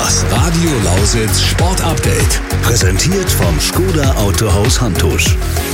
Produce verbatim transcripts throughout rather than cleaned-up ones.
Das Radio Lausitz Sport Update. Präsentiert vom Škoda Autohaus Hantusch.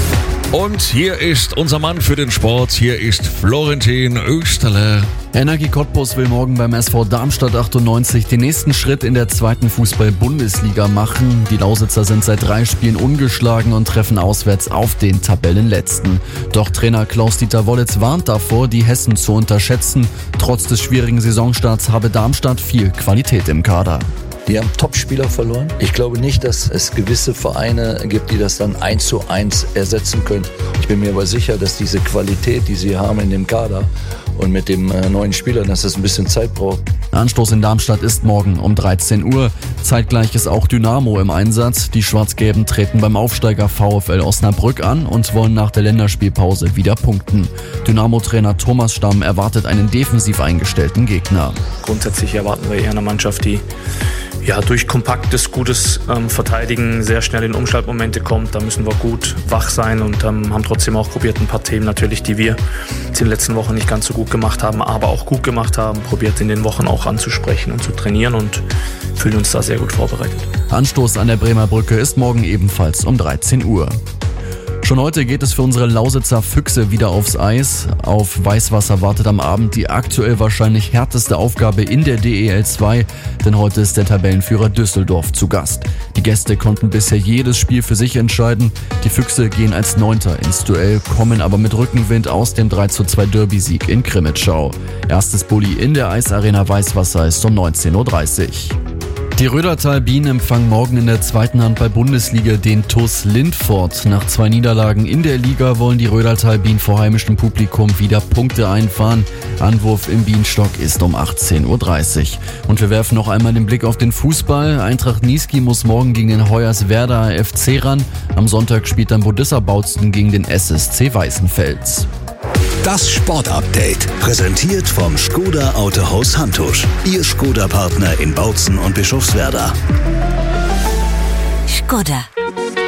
Und hier ist unser Mann für den Sport. Hier ist Florentin Österle. Energie Cottbus will morgen beim S V Darmstadt achtundneunzig den nächsten Schritt in der zweiten Fußball-Bundesliga machen. Die Lausitzer sind seit drei Spielen ungeschlagen und treffen auswärts auf den Tabellenletzten. Doch Trainer Klaus-Dieter Wollitz warnt davor, die Hessen zu unterschätzen. Trotz des schwierigen Saisonstarts habe Darmstadt viel Qualität im Kader. Die haben Topspieler verloren. Ich glaube nicht, dass es gewisse Vereine gibt, die das dann eins zu eins ersetzen können. Ich bin mir aber sicher, dass diese Qualität, die sie haben in dem Kader und mit dem äh, neuen Spieler, dass es ein bisschen Zeit braucht. Anstoß in Darmstadt ist morgen um dreizehn Uhr. Zeitgleich ist auch Dynamo im Einsatz. Die Schwarz-Gelben treten beim Aufsteiger VfL Osnabrück an und wollen nach der Länderspielpause wieder punkten. Dynamo-Trainer Thomas Stamm erwartet einen defensiv eingestellten Gegner. Grundsätzlich erwarten wir eher eine Mannschaft, die ja, durch kompaktes, gutes ähm, Verteidigen sehr schnell in Umschaltmomente kommt. Da müssen wir gut wach sein und ähm, haben trotzdem auch probiert, ein paar Themen natürlich, die wir in den letzten Wochen nicht ganz so gut gemacht haben, aber auch gut gemacht haben, probiert in den Wochen auch anzusprechen und zu trainieren und fühlen uns da sehr gut vorbereitet. Anstoß an der Bremer Brücke ist morgen ebenfalls um dreizehn Uhr. Schon heute geht es für unsere Lausitzer Füchse wieder aufs Eis. Auf Weißwasser wartet am Abend die aktuell wahrscheinlich härteste Aufgabe in der D E L zwei, denn heute ist der Tabellenführer Düsseldorf zu Gast. Die Gäste konnten bisher jedes Spiel für sich entscheiden. Die Füchse gehen als Neunter ins Duell, kommen aber mit Rückenwind aus dem drei zu zwei Derby-Sieg in Krimitschau. Erstes Bulli in der Eisarena Weißwasser ist um neunzehn Uhr dreißig. Die Rödertal Bienen empfangen morgen in der zweiten Handball-Bundesliga den T U S Lindfort. Nach zwei Niederlagen in der Liga wollen die Rödertal Bienen vor heimischem Publikum wieder Punkte einfahren. Anwurf im Bienenstock ist um achtzehn Uhr dreißig. Und wir werfen noch einmal den Blick auf den Fußball. Eintracht Niesky muss morgen gegen den Hoyerswerda F C ran. Am Sonntag spielt dann Bodissa Bautzen gegen den S S C Weißenfels. Das Sport Update. Präsentiert vom Škoda Autohaus Hantusch. Ihr Škoda-Partner in Bautzen und Bischofswerda. Škoda.